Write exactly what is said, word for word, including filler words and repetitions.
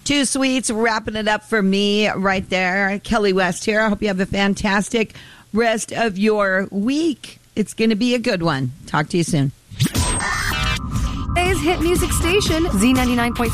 Two sweets wrapping it up for me right there. Kelly West here. I hope you have a fantastic rest of your week. It's going to be a good one. Talk to you soon. Today's hit music station, Z ninety-nine point